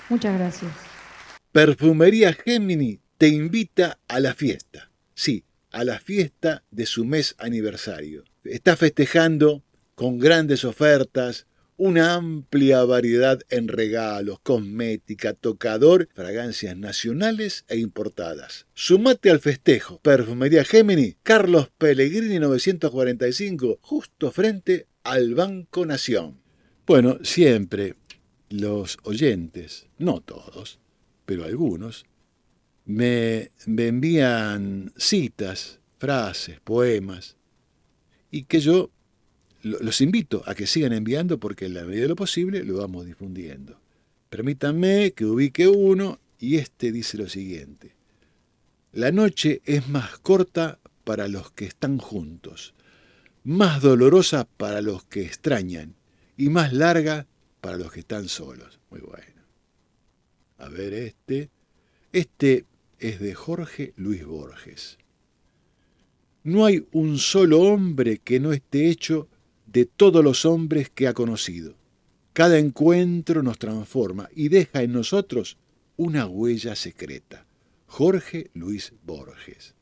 Muchas gracias. Perfumería Gemini te invita a la fiesta. Sí, a la fiesta de su mes aniversario. Está festejando con grandes ofertas, una amplia variedad en regalos, cosmética, tocador, fragancias nacionales e importadas. Sumate al festejo. Perfumería Gemini, Carlos Pellegrini 945, justo frente al Banco Nación. Bueno, siempre los oyentes, no todos, pero algunos, me envían citas, frases, poemas, y que yo los invito a que sigan enviando porque en la medida de lo posible lo vamos difundiendo. Permítanme que ubique uno y este dice lo siguiente. La noche es más corta para los que están juntos, más dolorosa para los que extrañan y más larga para los que están solos. Muy bueno. A ver este. Este es de Jorge Luis Borges. No hay un solo hombre que no esté hecho de todos los hombres que ha conocido. Cada encuentro nos transforma y deja en nosotros una huella secreta. Jorge Luis Borges.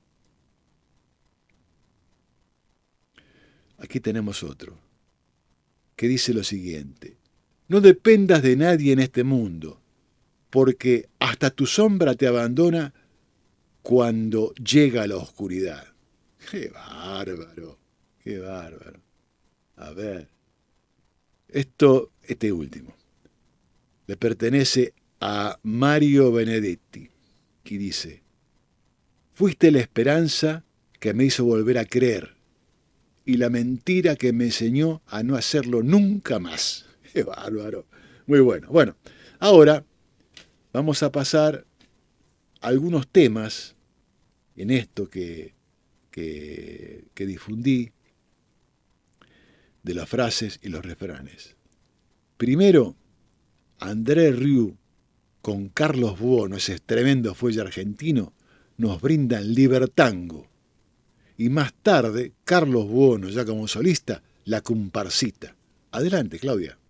Aquí tenemos otro, que dice lo siguiente. No dependas de nadie en este mundo, porque hasta tu sombra te abandona cuando llega la oscuridad. ¡Qué bárbaro! ¡Qué bárbaro! A ver, este último, le pertenece a Mario Benedetti, que dice, fuiste la esperanza que me hizo volver a creer y la mentira que me enseñó a no hacerlo nunca más. ¡Qué bárbaro! Muy bueno. Bueno, ahora vamos a pasar a algunos temas en esto que difundí de las frases y los refranes. Primero, André Rieu con Carlos Buono, ese tremendo fuelle argentino, nos brindan Libertango. Y más tarde, Carlos Buono, ya como solista, La Comparsita. Adelante, Claudia.